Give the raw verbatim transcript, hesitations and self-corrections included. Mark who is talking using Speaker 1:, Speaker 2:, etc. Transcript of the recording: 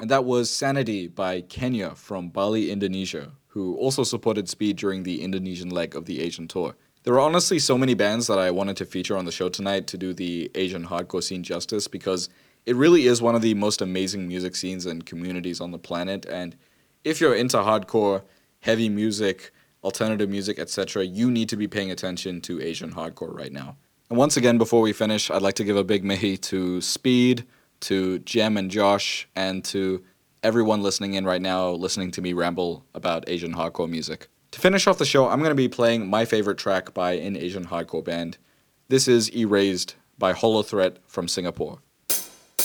Speaker 1: And that was Sanity by Kenya from Bali, Indonesia, who also supported Speed during the Indonesian leg of the Asian tour. There are honestly so many bands that I wanted to feature on the show tonight to do the Asian hardcore scene justice because it really is one of the most amazing music scenes and communities on the planet. And if you're into hardcore, heavy music, alternative music, et cetera, you need to be paying attention to Asian hardcore right now. And once again, before we finish, I'd like to give a big mihi to Speed, to Jem and Josh, and to everyone listening in right now, listening to me ramble about Asian hardcore music. To finish off the show, I'm going to be playing my favorite track by an Asian hardcore band. This is Erased by Holo Threat from Singapore.